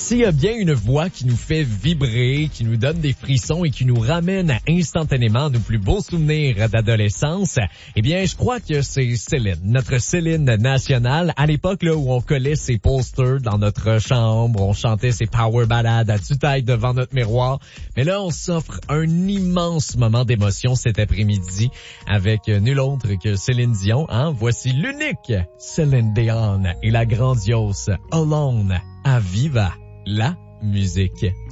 S'il y a bien une voix qui nous fait vibrer, qui nous donne des frissons et qui nous ramène instantanément à nos plus beaux souvenirs d'adolescence, eh bien, je crois que c'est Céline, notre Céline nationale. À l'époque là où on collait ses posters dans notre chambre, on chantait ses power ballades à tue-tête devant notre miroir. Mais là, on s'offre un immense moment d'émotion cet après-midi avec nul autre que Céline Dion. Voici l'unique Céline Dion et la grandiose Alone à Viva la musique.